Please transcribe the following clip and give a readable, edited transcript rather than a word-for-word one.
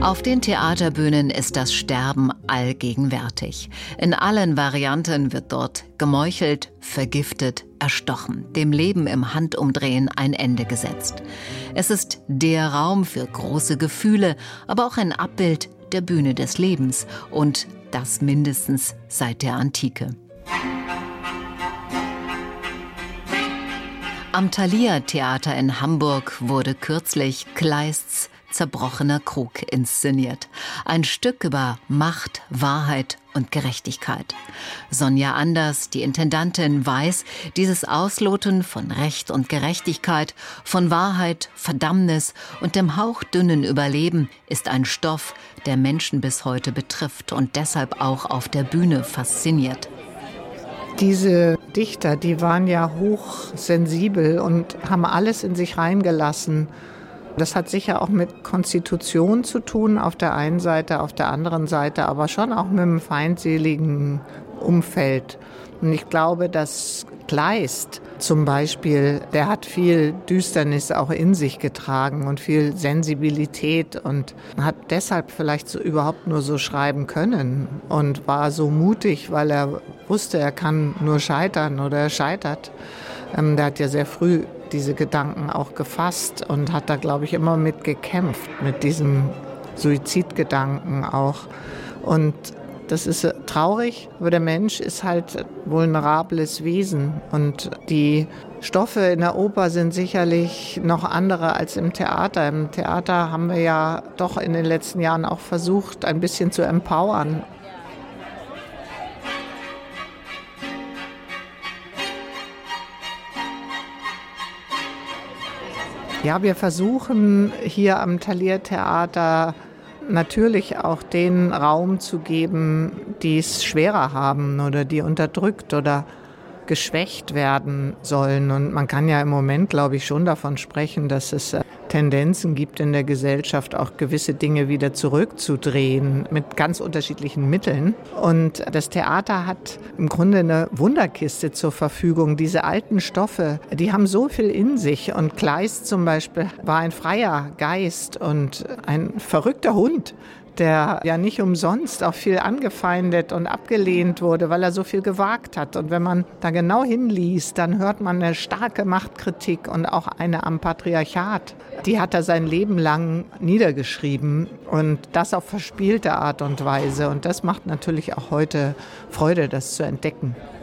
Auf den Theaterbühnen ist das Sterben allgegenwärtig. In allen Varianten wird dort gemeuchelt, vergiftet, erstochen, dem Leben im Handumdrehen ein Ende gesetzt. Es ist der Raum für große Gefühle, aber auch ein Abbild der Bühne des Lebens und das mindestens seit der Antike. Am Thalia Theater in Hamburg wurde kürzlich Kleists Zerbrochener Krug inszeniert. Ein Stück über Macht, Wahrheit und Gerechtigkeit. Sonja Anders, die Intendantin, weiß, dieses Ausloten von Recht und Gerechtigkeit, von Wahrheit, Verdammnis und dem hauchdünnen Überleben ist ein Stoff, der Menschen bis heute betrifft und deshalb auch auf der Bühne fasziniert. Diese Dichter, die waren ja hochsensibel und haben alles in sich reingelassen. Das hat sicher auch mit Konstitution zu tun, auf der einen Seite, auf der anderen Seite, aber schon auch mit einem feindseligen Umfeld. Und ich glaube, dass Kleist zum Beispiel, der hat viel Düsternis auch in sich getragen und viel Sensibilität und hat deshalb vielleicht so überhaupt nur so schreiben können und war so mutig, weil er wusste, er kann nur scheitern oder er scheitert. Der hat ja sehr früh diese Gedanken auch gefasst und hat da, glaube ich, immer mit gekämpft, mit diesem Suizidgedanken auch. Und das ist traurig, aber der Mensch ist halt vulnerables Wesen und die Stoffe in der Oper sind sicherlich noch andere als im Theater. Im Theater haben wir ja doch in den letzten Jahren auch versucht, ein bisschen zu empowern. Ja, wir versuchen hier am Thalia Theater natürlich auch den Raum zu geben, die es schwerer haben oder die unterdrückt oder geschwächt werden sollen. Und man kann ja im Moment, glaube ich, schon davon sprechen, dass es Tendenzen gibt in der Gesellschaft, auch gewisse Dinge wieder zurückzudrehen mit ganz unterschiedlichen Mitteln. Und das Theater hat im Grunde eine Wunderkiste zur Verfügung. Diese alten Stoffe, die haben so viel in sich. Und Kleist zum Beispiel war ein freier Geist und ein verrückter Hund, der ja nicht umsonst auch viel angefeindet und abgelehnt wurde, weil er so viel gewagt hat. Und wenn man da genau hinliest, dann hört man eine starke Machtkritik und auch eine am Patriarchat. Die hat er sein Leben lang niedergeschrieben und das auf verspielte Art und Weise. Und das macht natürlich auch heute Freude, das zu entdecken.